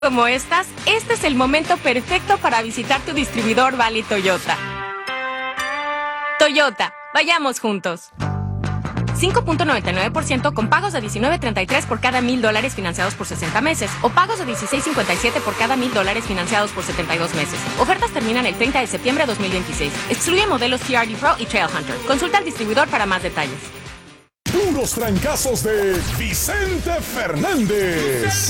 como estas, este es el momento perfecto para visitar tu distribuidor Valley Toyota. Toyota, vayamos juntos. 5.99% con pagos de $19.33 por cada $1,000 financiados por 60 meses o pagos de $16.57 por cada $1,000 financiados por 72 meses. Ofertas terminan el 30 de septiembre de 2026. Excluye modelos TRD Pro y Trailhunter. Consulta al distribuidor para más detalles. Puros trancazos de Vicente Fernández.